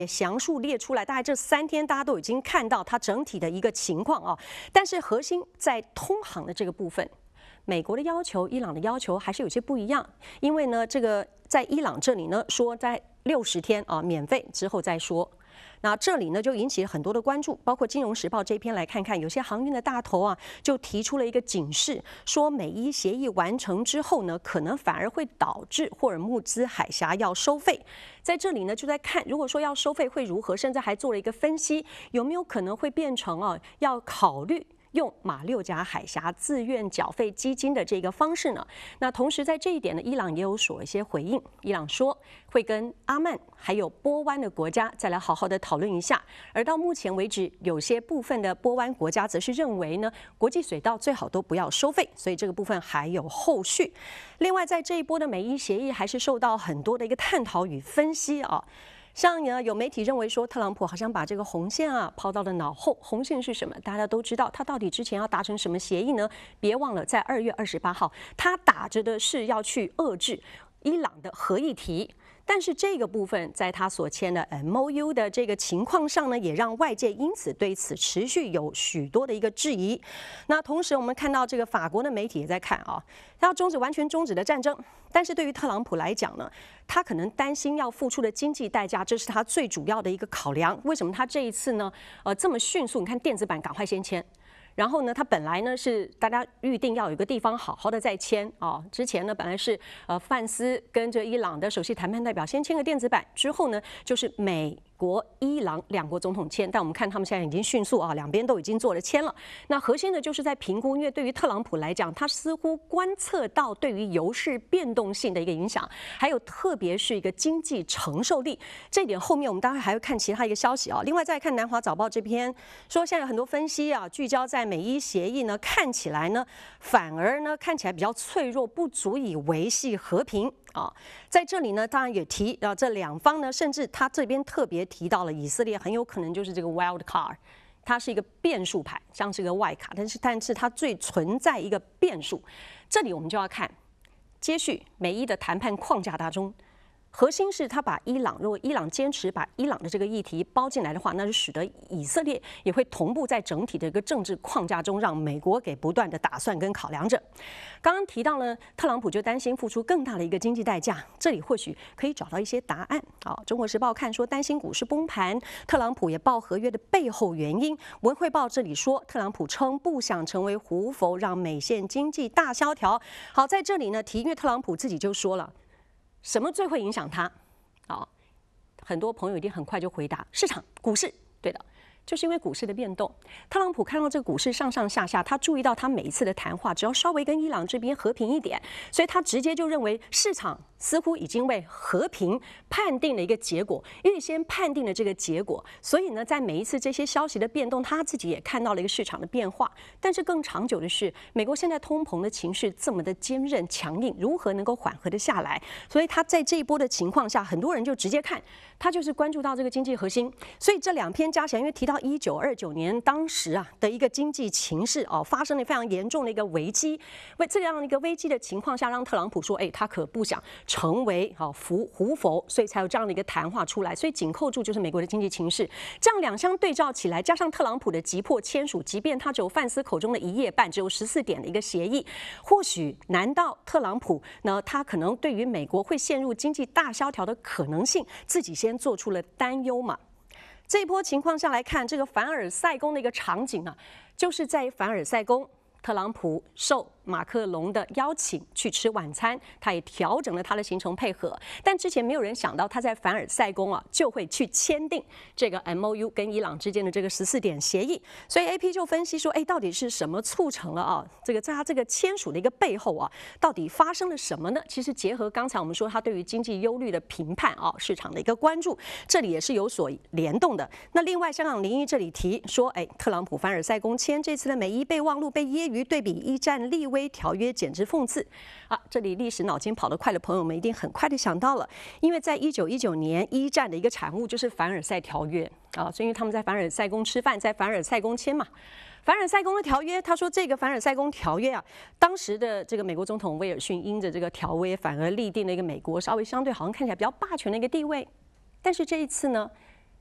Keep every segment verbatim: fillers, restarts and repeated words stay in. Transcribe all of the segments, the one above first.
也详述列出来，大概这三天大家都已经看到它整体的一个情况啊。但是核心在通航的这个部分，美国的要求、伊朗的要求还是有些不一样。因为呢，这个在伊朗这里呢说在六十天啊免费之后再说。那这里呢就引起了很多的关注，包括《金融时报》这篇来看看，有些航运的大头啊就提出了一个警示，说美伊协议完成之后呢，可能反而会导致霍尔木兹海峡要收费。在这里呢就在看，如果说要收费会如何，甚至还做了一个分析，有没有可能会变成啊要考虑用马六甲海峡自愿缴费基金的这个方式呢？那同时在这一点呢，伊朗也有所一些回应。伊朗说会跟阿曼还有波湾的国家再来好好的讨论一下。而到目前为止，有些部分的波湾国家则是认为呢，国际水道最好都不要收费，所以这个部分还有后续。另外，在这一波的美伊协议还是受到很多的一个探讨与分析啊。像呢，有媒体认为说，特朗普好像把这个红线啊抛到了脑后。红线是什么？大家都知道，他到底之前要达成什么协议呢？别忘了，在二月二十八号，他打着的是要去遏制伊朗的核议题。但是这个部分在他所签的 M O U 的这个情况上呢，也让外界因此对此持续有许多的一个质疑。那同时我们看到这个法国的媒体也在看啊，他要终止完全终止的战争，但是对于特朗普来讲呢，他可能担心要付出的经济代价，这是他最主要的一个考量。为什么他这一次呢，呃，这么迅速？你看电子版赶快先签。然后呢，他本来呢是大家预定要有一个地方好好的再签啊。之前呢本来是呃范斯跟着伊朗的首席谈判代表先签个电子版，之后呢就是美国、伊朗两国总统签。但我们看他们现在已经迅速啊，两边都已经做了签了。那核心的就是在评估，因为对于特朗普来讲，他似乎观测到对于油市变动性的一个影响，还有特别是一个经济承受力。这一点后面我们待会还会看其他一个消息啊。另外再看南华早报这篇说，现在有很多分析啊，聚焦在美伊协议呢，看起来呢，反而呢看起来比较脆弱，不足以维系和平啊。在这里呢，当然也提啊，这两方呢，甚至他这边特别提到了以色列很有可能就是这个 wild card， 它是一个变数牌，像是个外卡，但是但是它最存在一个变数。这里我们就要看接续美伊的谈判框架当中。核心是他把伊朗，如果伊朗坚持把伊朗的这个议题包进来的话，那就使得以色列也会同步在整体的一个政治框架中，让美国给不断的打算跟考量着。刚刚提到呢，特朗普就担心付出更大的一个经济代价，这里或许可以找到一些答案。好，中国时报看说担心股市崩盘，特朗普也报合约的背后原因。文汇报这里说，特朗普称不想成为胡佛，让美线经济大萧条。好，在这里呢提，因为特朗普自己就说了。什么最会影响他？好，很多朋友一定很快就回答：市场、股市。对的，就是因为股市的变动。特朗普看到这个股市上上下下，他注意到他每一次的谈话，只要稍微跟伊朗这边和平一点，所以他直接就认为市场似乎已经为和平判定了一个结果，预先判定了这个结果。所以呢，在每一次这些消息的变动，他自己也看到了一个市场的变化。但是更长久的是，美国现在通膨的情绪这么的坚韧强硬，如何能够缓和的下来？所以他在这一波的情况下，很多人就直接看他就是关注到这个经济核心。所以这两篇加起来，因为提到一九二九年当时啊的一个经济情势哦，发生了非常严重的一个危机。为这样一个危机的情况下，让特朗普说，哎，他可不想成为好胡胡佛，所以才有这样的一个谈话出来。所以紧扣住就是美国的经济情势，这样两相对照起来，加上特朗普的急迫签署，即便他只有范斯口中的一页半，只有十四点的一个协议，或许难道特朗普呢，他可能对于美国会陷入经济大萧条的可能性，自己先做出了担忧嘛？这一波情况下来看，这个凡尔赛宫的一个场景啊，就是在凡尔赛宫，特朗普受马克龙的邀请去吃晚餐，他也调整了他的行程配合。但之前没有人想到他在凡尔赛宫啊就会去签订这个 M O U 跟伊朗之间的这个十四点协议。所以 A P 就分析说，哎，到底是什么促成了啊？这个在他这个签署的一个背后啊，到底发生了什么呢？其实结合刚才我们说他对于经济忧虑的评判啊，市场的一个关注，这里也是有所联动的。那另外，香港零一这里提说，哎，特朗普凡尔赛宫签这次的美伊备忘录被揶揄对比一战立威条约，简直讽刺啊！这里历史脑筋跑得快的朋友们一定很快的想到了，因为在一九一九年一战的一个产物就是凡尔赛条约啊，所以因为他们在凡尔赛宫吃饭，在凡尔赛宫签嘛。凡尔赛宫的条约，他说这个凡尔赛宫条约啊，当时的这个美国总统威尔逊因着这个条约，反而立定了一个美国稍微相对好像看起来比较霸权的一个地位。但是这一次呢，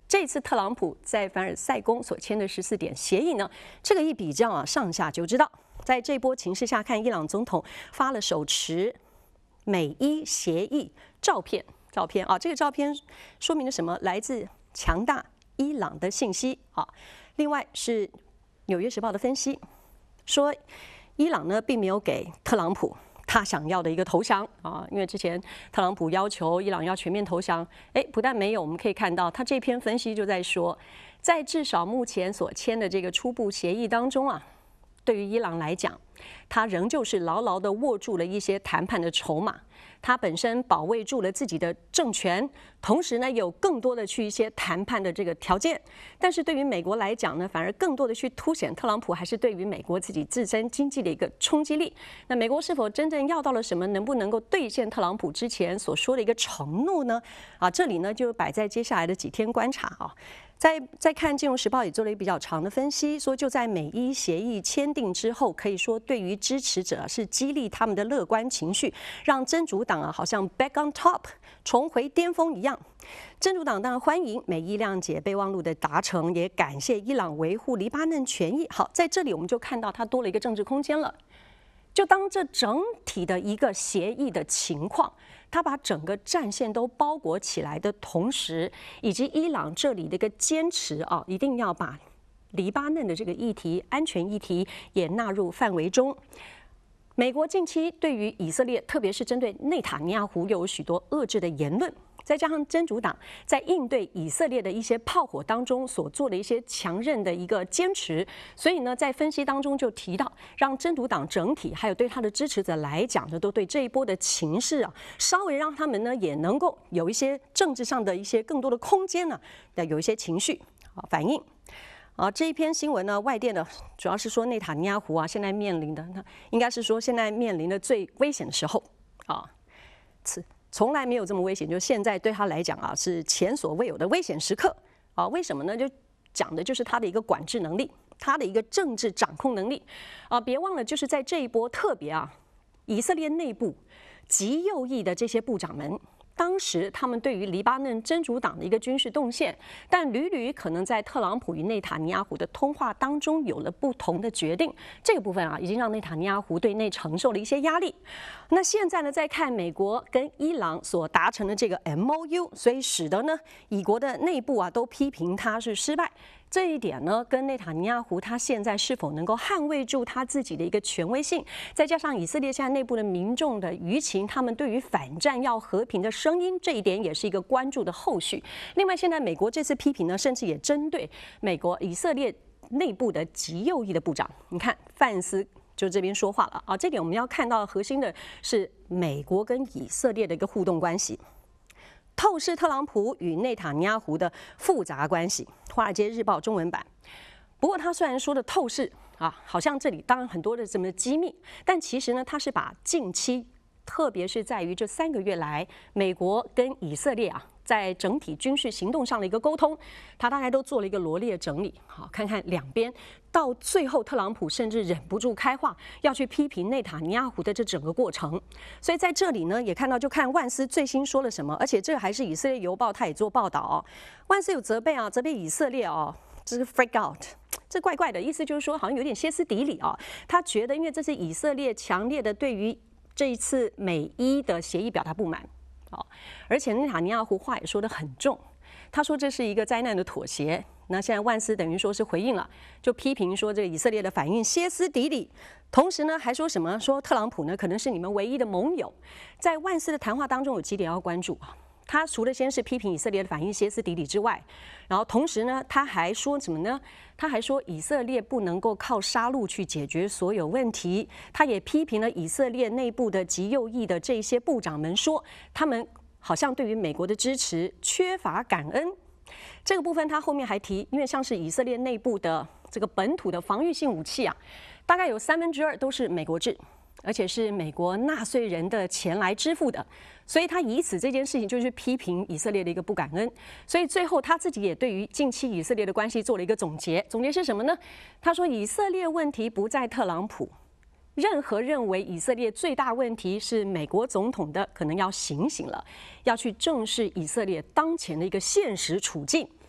这次特朗普在凡尔赛宫所签的十四点协议呢，这个一比较啊，上下就知道，在这波情势下看，伊朗总统发了手持美伊协议照片，照片啊，这个照片说明了什么？来自强大伊朗的信息啊。另外是《纽约时报》的分析说，伊朗呢并没有给特朗普他想要的一个投降啊，因为之前特朗普要求伊朗要全面投降，哎，不但没有，我们可以看到他这篇分析就在说，在至少目前所签的这个初步协议当中啊，对于伊朗来讲，他仍旧是牢牢地握住了一些谈判的筹码，他本身保卫住了自己的政权，同时呢有更多的去一些谈判的这个条件。但是对于美国来讲呢，反而更多的去凸显特朗普还是对于美国自己自身经济的一个冲击力。那美国是否真正要到了什么，能不能够兑现特朗普之前所说的一个承诺呢？啊，这里呢就摆在接下来的几天观察啊。再再看《金融时报》也做了一个比较长的分析，说就在美伊协议签订之后，可以说对于支持者是激励他们的乐观情绪，让真主党啊好像 back on top 重回巅峰一样。真主党当然欢迎美伊谅解备忘录的达成，也感谢伊朗维护黎巴嫩权益。好，在这里我们就看到它多了一个政治空间了。就当这整体的一个协议的情况，它把整个战线都包裹起来的同时，以及伊朗这里的一个坚持啊，一定要把黎巴嫩的这个议题、安全议题也纳入范围中。美国近期对于以色列，特别是针对内塔尼亚胡，又有许多遏制的言论。再加上真主党在应对以色列的一些炮火当中所做的一些强韧的一个坚持，所以呢，在分析当中就提到，让真主党整体还有对他的支持者来讲呢，都对这一波的情势啊，稍微让他们呢也能够有一些政治上的一些更多的空间呢，要有一些情绪啊反应。啊，这一篇新闻呢，外电呢主要是说内塔尼亚胡啊，现在面临的，那应该是说现在面临的最危险的时候啊，此。从来没有这么危险，就现在对他来讲啊，是前所未有的危险时刻啊！为什么呢？就讲的就是他的一个管制能力，他的一个政治掌控能力啊！别忘了，就是在这一波特别啊，以色列内部极右翼的这些部长们。当时他们对于黎巴嫩真主党的一个军事动线，但屡屡可能在特朗普与内塔尼亚胡的通话当中有了不同的决定。这个部分啊，已经让内塔尼亚胡对内承受了一些压力。那现在呢，再看美国跟伊朗所达成的这个 M O U， 所以使得呢，以国的内部啊都批评他是失败。这一点呢，跟内塔尼亚胡他现在是否能够捍卫住他自己的一个权威性，再加上以色列现在内部的民众的舆情，他们对于反战要和平的声音，这一点也是一个关注的后续。另外，现在美国这次批评呢，甚至也针对美国以色列内部的极右翼的部长，你看范斯就这边说话了啊，这点我们要看到核心的是美国跟以色列的一个互动关系。透视特朗普与内塔尼亚胡的复杂关系，《华尔街日报》中文版。不过，他虽然说的透视啊，好像这里当然很多的这么机密，但其实呢，他是把近期，特别是在于这三个月来，美国跟以色列啊，在整体军事行动上的一个沟通，他大概都做了一个罗列整理。好，看看两边到最后，特朗普甚至忍不住开话，要去批评内塔尼亚胡的这整个过程。所以在这里呢，也看到就看万斯最新说了什么，而且这个还是以色列邮报，他也做报道哦。万斯有责备啊，责备以色列哦，这是 freak out。这怪怪的意思就是说，好像有点歇斯底里啊。他觉得，因为这是以色列强烈的对于这一次美伊的协议表达不满。哦，而且内塔尼亚胡话也说得很重，他说这是一个灾难的妥协。那现在万斯等于说是回应了，就批评说这个以色列的反应歇斯底里，同时呢还说什么说特朗普呢可能是你们唯一的盟友。在万斯的谈话当中有几点要关注啊，他除了先是批评以色列的反应歇斯底里之外，然后同时呢他还说什么呢？他还说以色列不能够靠杀戮去解决所有问题。他也批评了以色列内部的极右翼的这些部长们，说他们好像对于美国的支持缺乏感恩。这个部分他后面还提，因为像是以色列内部的这个本土的防御性武器啊，大概有三分之二都是美国制，而且是美国纳税人的钱来支付的，所以他以此这件事情就是批评以色列的一个不感恩。所以最后他自己也对于近期以色列的关系做了一个总结，总结是什么呢？他说以色列问题不在特朗普。任何认为以色列最大问题是美国总统的，可能要醒醒了，要去正视以色列当前的一个现实处境。